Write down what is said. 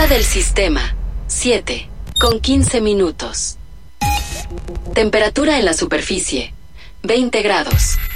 del sistema, 7:15. Temperatura en la superficie, 20 grados.